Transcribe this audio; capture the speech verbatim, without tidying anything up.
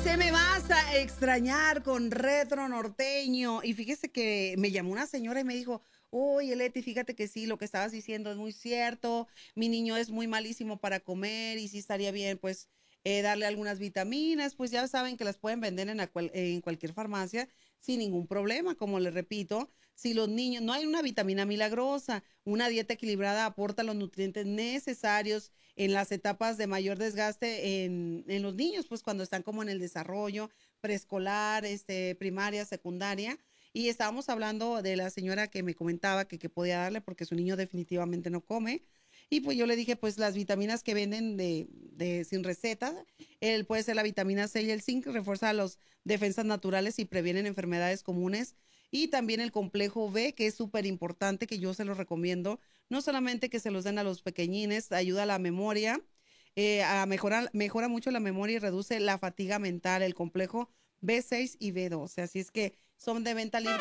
Dice, me vas a extrañar con retro norteño. Y fíjese que me llamó una señora y me dijo, oye, Leti, fíjate que sí, lo que estabas diciendo es muy cierto. Mi niño es muy malísimo para comer y sí estaría bien, pues, eh, darle algunas vitaminas. Pues ya saben que las pueden vender en, la cual- en cualquier farmacia sin ningún problema. Como les repito, si los niños, no hay una vitamina milagrosa, una dieta equilibrada aporta los nutrientes necesarios en las etapas de mayor desgaste en, en los niños, pues cuando están como en el desarrollo preescolar, este, primaria, secundaria. Y estábamos hablando de la señora que me comentaba que, que podía darle porque su niño definitivamente no come. Y pues yo le dije, pues las vitaminas que venden de, de sin receta, él puede ser la vitamina C y el zinc, refuerza las defensas naturales y previenen enfermedades comunes. Y también el complejo B, que es súper importante, que yo se los recomiendo. No solamente que se los den a los pequeñines, ayuda a la memoria, eh, a mejorar, mejora mucho la memoria y reduce la fatiga mental, el complejo B seis y B doce. Así es que son de venta libre.